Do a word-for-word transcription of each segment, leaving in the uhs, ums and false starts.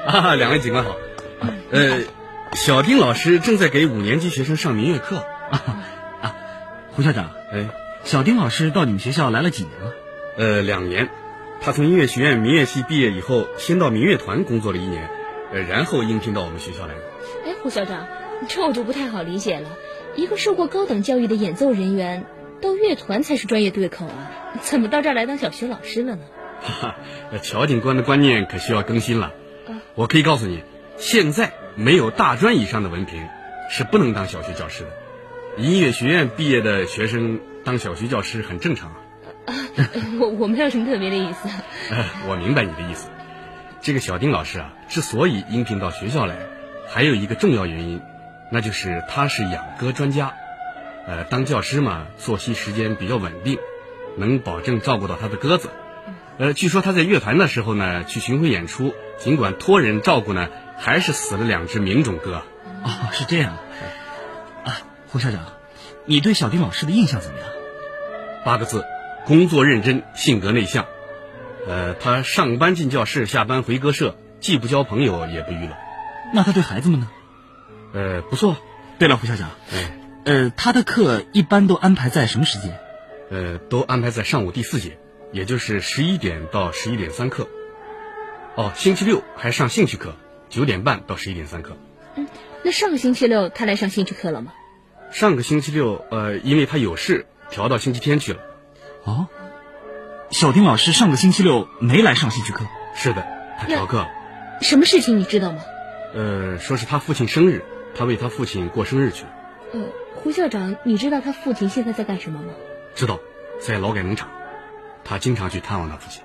啊，两位警官好。呃，小丁老师正在给五年级学生上民乐课。 啊啊，胡校长， 哎， 小丁老师到你们学校来了几年了？ 呃，两年。他从音乐学院民乐系毕业以后，先到民乐团工作了一年，呃，然后应聘到我们学校来的。 哎，胡校长，这我就不太好理解了。一个受过高等教育的演奏人员，到乐团才是专业对口啊，怎么到这儿来当小学老师了呢？ 哈哈，乔警官的观念可需要更新了。啊、我可以告诉你，现在没有大专以上的文凭，是不能当小学教师的。音乐学院毕业的学生当小学教师很正常啊。 啊，我我没有什么特别的意思。 呃，我明白你的意思。这个小丁老师啊，之所以应聘到学校来，还有一个重要原因，那就是他是养歌专家。呃，当教师嘛，作息时间比较稳定，能保证照顾到他的鸽子。呃，据说他在乐团的时候呢，去巡回演出，尽管托人照顾呢，还是死了两只名种鸽。 哦，是这样。啊，胡校长，你对小丁老师的印象怎么样？ 八个字：工作认真，性格内向。呃，他上班进教室，下班回歌社，既不交朋友，也不娱乐。 那他对孩子们呢？ 呃，不错。 对了，胡校长， 哎， 呃，他的课一般都安排在什么时间？ 呃，都安排在上午第四节，也就是十一点到十一点三课。哦，星期六还上兴趣课，九点半到十一点三课。 嗯，那上个星期六他来上兴趣课了吗？ 上个星期六，呃，因为他有事，调到星期天去了。 哦，小丁老师上个星期六没来上兴趣课？ 是的，他调课了。 什么事情你知道吗？ 呃，说是他父亲生日，他为他父亲过生日去了。 呃，胡校长，你知道他父亲现在在干什么吗？ 知道，在劳改农场，他经常去探望他父亲。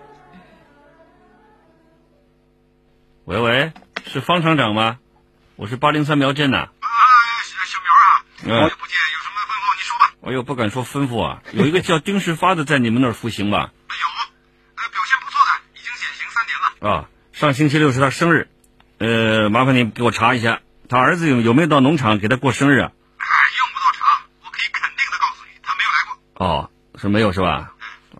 喂喂，是方厂长吗？我是八零三苗镇呐。 啊，小苗啊，好久不见，有什么吩咐你说吧。 哎呦，不敢说吩咐啊，有一个叫丁世发的在你们那儿服刑吧？ 有，呃，表现不错的，已经减刑三年了。 啊，上星期六是他生日，呃，麻烦你给我查一下，他儿子有有没有到农场给他过生日啊？ 哎，用不到查，我可以肯定的告诉你，他没有来过。 哦，是没有是吧？